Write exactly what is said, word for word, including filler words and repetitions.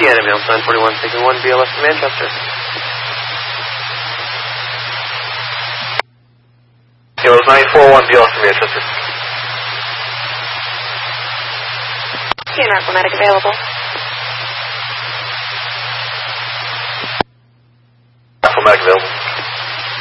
T N ambulance nine forty-one, taking one B L S to Manchester. It was nine four one B L S to Manchester. T N Aquamatic available. Aquamatic available.